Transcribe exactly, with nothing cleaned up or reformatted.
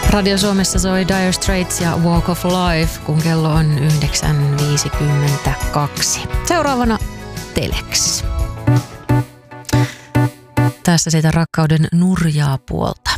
Radio Suomessa soi Dire Straits ja Walk of Life, kun kello on yhdeksän viisikymmentäkaksi. Seuraavana Telex. Tässä sitä rakkauden nurjaa puolta.